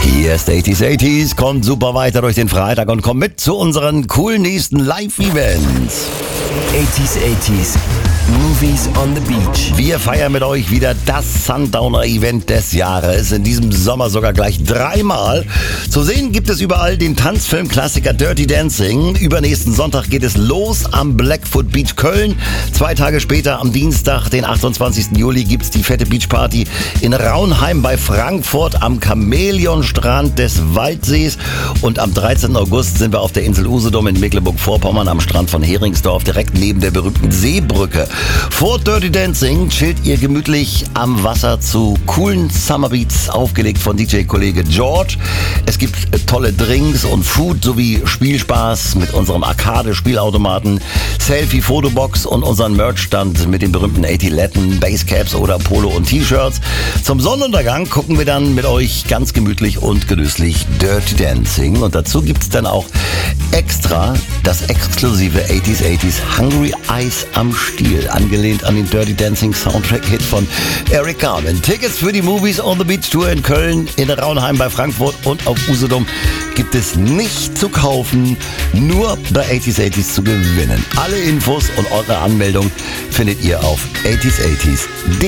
Hier ist 80s, kommt super weiter durch den Freitag und kommt mit zu unseren coolen nächsten Live-Events. 80s, Movies on the Beach. Wir feiern mit euch wieder das Sundowner-Event des Jahres. In diesem Sommer sogar gleich 3-mal. Zu sehen gibt es überall den Tanzfilm-Klassiker Dirty Dancing. Übernächsten Sonntag geht es los am Blackfoot Beach Köln. 2 Tage später, am Dienstag, den 28. Juli, gibt's die fette Beachparty in Raunheim bei Frankfurt am Chamäleonstrand des Waldsees. Und am 13. August sind wir auf der Insel Usedom in Mecklenburg-Vorpommern am Strand von Heringsdorf, direkt neben der berühmten Seebrücke. Vor Dirty Dancing chillt ihr gemütlich am Wasser zu coolen Summerbeats, aufgelegt von DJ-Kollege George. Es gibt tolle Drinks und Food sowie Spielspaß mit unserem Arcade-Spielautomaten, Selfie-Fotobox und unseren Merchstand mit den berühmten 80 Latin, Basecaps oder Polo und T-Shirts. Zum Sonnenuntergang gucken wir dann mit euch ganz gemütlich und genüsslich Dirty Dancing. Und dazu gibt es dann auch extra das exklusive 80s Hungry Eyes am Stiel, angelehnt an den Dirty Dancing Soundtrack-Hit von Eric Carmen. Tickets für die Movies on the Beach Tour in Köln, in Raunheim bei Frankfurt und auf Usedom gibt es nicht zu kaufen, nur bei 80s zu gewinnen. Alle Infos und eure Anmeldung findet ihr auf 80s.